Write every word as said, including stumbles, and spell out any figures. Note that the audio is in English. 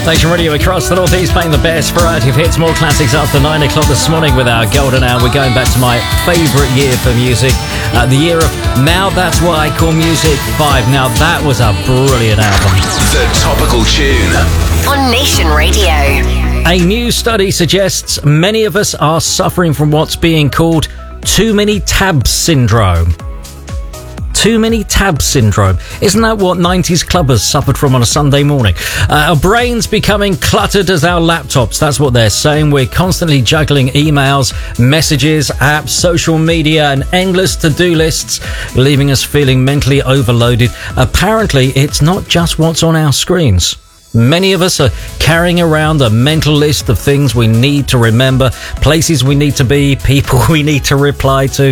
Nation Radio across the Northeast, playing the best variety of hits, more classics after nine o'clock this morning with our golden hour. We're going back to my favourite year for music, uh, the year of Now That's What I Call Music five. Now that was a brilliant album. The Topical Tune on Nation Radio. A new study suggests many of us are suffering from what's being called too many tabs syndrome. Too many tabs syndrome. Isn't that what nineties clubbers suffered from on a Sunday morning? Uh, our brains becoming cluttered as our laptops. That's what they're saying. We're constantly juggling emails, messages, apps, social media, and endless to-do lists, leaving us feeling mentally overloaded. Apparently, it's not just what's on our screens. Many of us are carrying around a mental list of things we need to remember, places we need to be, people we need to reply to.